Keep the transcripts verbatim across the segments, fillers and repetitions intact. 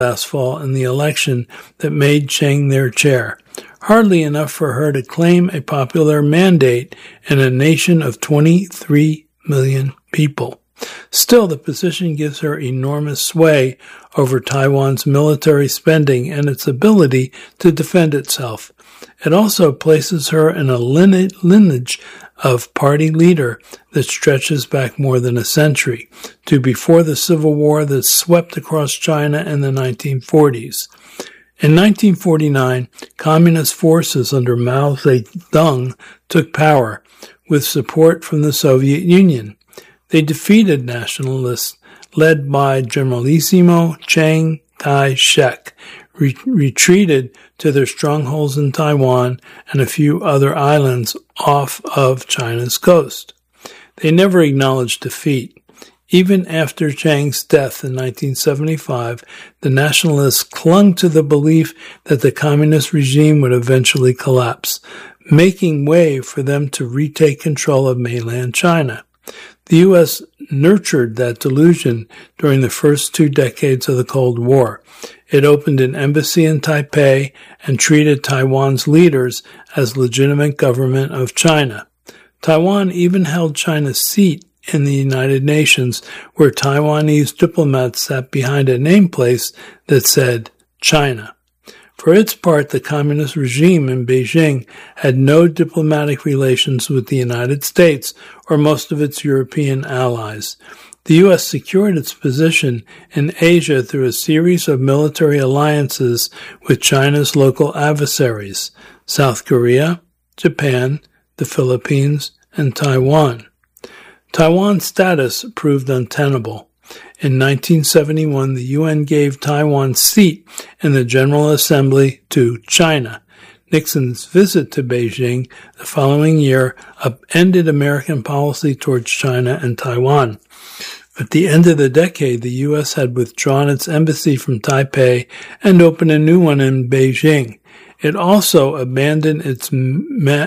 last fall in the election that made Cheng their chair, hardly enough for her to claim a popular mandate in a nation of twenty-three million people. Still, the position gives her enormous sway over Taiwan's military spending and its ability to defend itself. It also places her in a lineage of party leader that stretches back more than a century, to before the Civil War that swept across China in the nineteen forties. In nineteen forty-nine, communist forces under Mao Zedong took power, with support from the Soviet Union. They defeated nationalists led by Generalissimo Chiang Kai-shek, re- retreated to their strongholds in Taiwan and a few other islands off of China's coast. They never acknowledged defeat. Even after Chiang's death in nineteen seventy-five, the nationalists clung to the belief that the communist regime would eventually collapse, making way for them to retake control of mainland China. The U S nurtured that delusion during the first two decades of the Cold War. It opened an embassy in Taipei and treated Taiwan's leaders as legitimate government of China. Taiwan even held China's seat in the United Nations, where Taiwanese diplomats sat behind a nameplate that said China. For its part, the communist regime in Beijing had no diplomatic relations with the United States or most of its European allies. The U S secured its position in Asia through a series of military alliances with China's local adversaries, South Korea, Japan, the Philippines, and Taiwan. Taiwan's status proved untenable. In nineteen seventy-one, the U N gave Taiwan's seat in the General Assembly to China. Nixon's visit to Beijing the following year upended American policy towards China and Taiwan. At the end of the decade, the U S had withdrawn its embassy from Taipei and opened a new one in Beijing. It also abandoned its ma-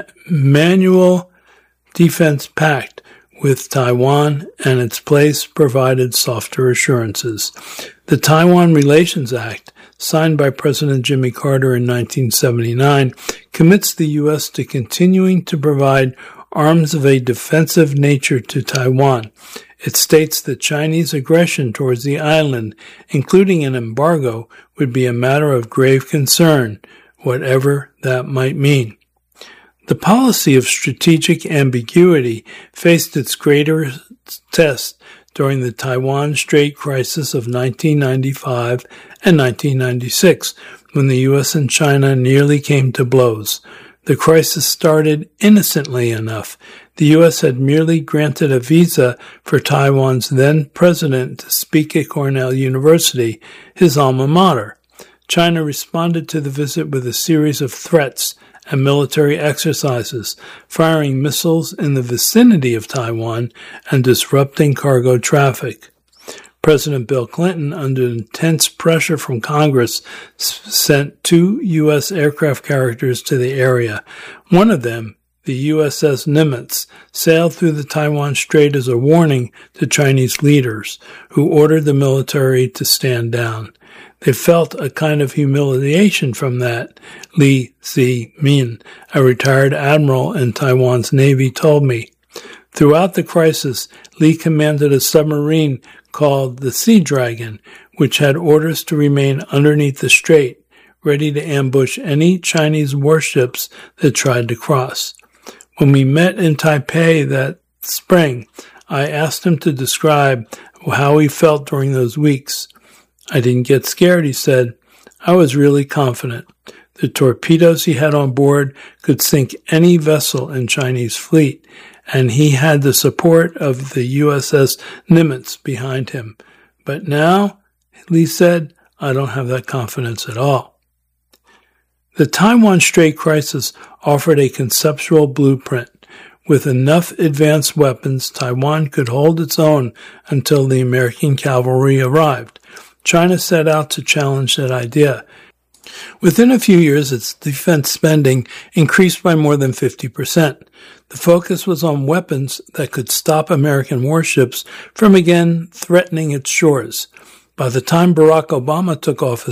manual defense pact with Taiwan, and its place provided softer assurances. The Taiwan Relations Act, signed by President Jimmy Carter in nineteen seventy-nine, commits the U S to continuing to provide arms of a defensive nature to Taiwan. It states that Chinese aggression towards the island, including an embargo, would be a matter of grave concern, whatever that might mean. The policy of strategic ambiguity faced its greatest test during the Taiwan Strait crisis of nineteen ninety-five and nineteen ninety-six, when the U S and China nearly came to blows. The crisis started innocently enough. The U S had merely granted a visa for Taiwan's then president to speak at Cornell University, his alma mater. China responded to the visit with a series of threats and military exercises, firing missiles in the vicinity of Taiwan and disrupting cargo traffic. President Bill Clinton, under intense pressure from Congress, sent two U S aircraft carriers to the area. One of them, the U S S Nimitz, sailed through the Taiwan Strait as a warning to Chinese leaders, who ordered the military to stand down. They felt a kind of humiliation from that, Lee Zemin, a retired admiral in Taiwan's Navy, told me. Throughout the crisis, Lee commanded a submarine called the Sea Dragon, which had orders to remain underneath the strait, ready to ambush any Chinese warships that tried to cross. When we met in Taipei that spring, I asked him to describe how he felt during those weeks. I didn't get scared, he said. I was really confident. The torpedoes he had on board could sink any vessel in Chinese fleet, and he had the support of the U S S Nimitz behind him. But now, Lee said, I don't have that confidence at all. The Taiwan Strait crisis offered a conceptual blueprint. With enough advanced weapons, Taiwan could hold its own until the American cavalry arrived. China set out to challenge that idea. Within a few years, its defense spending increased by more than fifty percent. The focus was on weapons that could stop American warships from again threatening its shores. By the time Barack Obama took office,